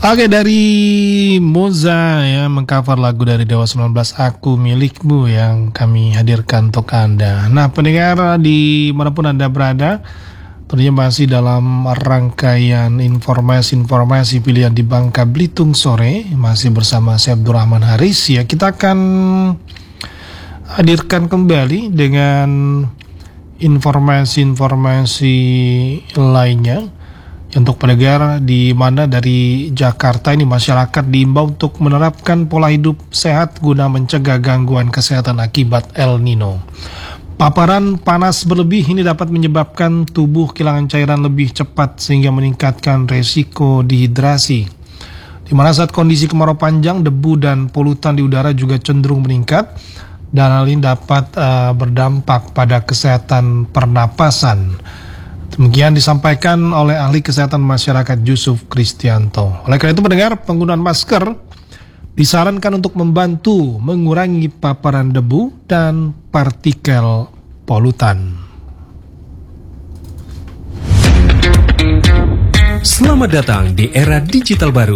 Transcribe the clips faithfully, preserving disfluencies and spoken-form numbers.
Oke, dari Moza ya, mengcover lagu dari Dewa sembilan belas Aku Milikmu yang kami hadirkan untuk Anda. Nah, pendengar di manapun Anda berada, tentunya masih dalam rangkaian informasi-informasi pilihan di Bangka Belitung sore, masih bersama saya Abdurrahman Haris ya. Kita akan hadirkan kembali dengan informasi-informasi lainnya untuk pendengar di mana dari Jakarta ini masyarakat diimbau untuk menerapkan pola hidup sehat guna mencegah gangguan kesehatan akibat El Nino. Paparan panas berlebih ini dapat menyebabkan tubuh kehilangan cairan lebih cepat sehingga meningkatkan resiko dehidrasi. Di mana saat kondisi kemarau panjang, debu dan polutan di udara juga cenderung meningkat dan hal ini dapat uh, berdampak pada kesehatan pernapasan. Demikian disampaikan oleh ahli kesehatan masyarakat Yusuf Kristianto. Oleh karena itu pendengar, penggunaan masker disarankan untuk membantu mengurangi paparan debu dan partikel polutan. Selamat datang di era digital baru.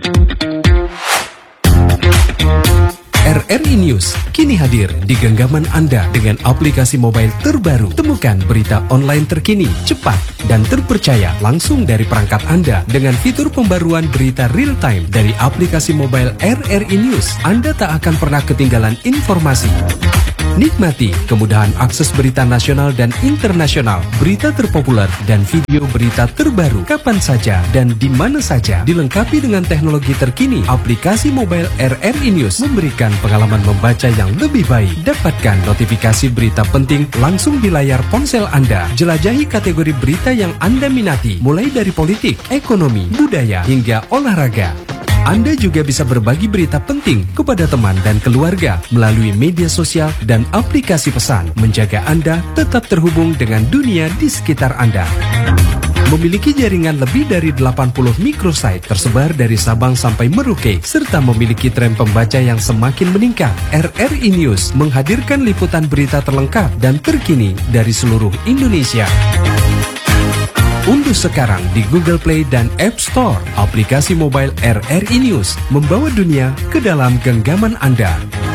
R R I News kini hadir di genggaman Anda dengan aplikasi mobile terbaru. Temukan berita online terkini, cepat, dan terpercaya langsung dari perangkat Anda dengan fitur pembaruan berita real time dari aplikasi mobile R R I News. Anda tak akan pernah ketinggalan informasi. Nikmati kemudahan akses berita nasional dan internasional, berita terpopuler, dan video berita terbaru kapan saja dan di mana saja. Dilengkapi dengan teknologi terkini, aplikasi mobile R R I News memberikan pengalaman membaca yang lebih baik. Dapatkan notifikasi berita penting langsung di layar ponsel Anda. Jelajahi kategori berita yang Anda minati, mulai dari politik, ekonomi, budaya, hingga olahraga. Anda juga bisa berbagi berita penting kepada teman dan keluarga melalui media sosial dan aplikasi pesan, menjaga Anda tetap terhubung dengan dunia di sekitar Anda. Memiliki jaringan lebih dari delapan puluh microsite tersebar dari Sabang sampai Merauke, serta memiliki tren pembaca yang semakin meningkat. R R I News menghadirkan liputan berita terlengkap dan terkini dari seluruh Indonesia. Unduh sekarang di Google Play dan App Store aplikasi mobile R R I News, membawa dunia ke dalam genggaman Anda.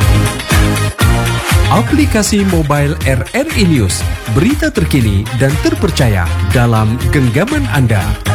Aplikasi mobile R R I News, berita terkini dan terpercaya dalam genggaman Anda.